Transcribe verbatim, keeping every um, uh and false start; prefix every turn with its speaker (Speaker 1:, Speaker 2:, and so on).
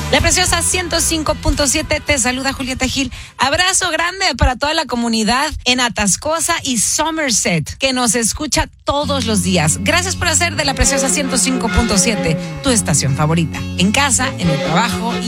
Speaker 1: La Preciosa ciento cinco punto siete te saluda Julieta Gil. Abrazo grande para toda la comunidad en Atascosa y Somerset que nos escucha todos los días. Gracias por hacer de La Preciosa ciento cinco punto siete tu estación favorita. En casa, en el trabajo y